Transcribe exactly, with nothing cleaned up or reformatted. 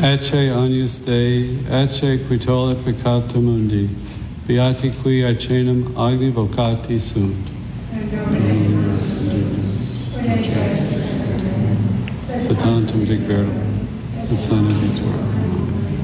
Ecce agnus Dei, ecce qui tollit peccata mundi, beati qui aecenum agni vocati sunt. Satantum dic verbum, et sana vitur.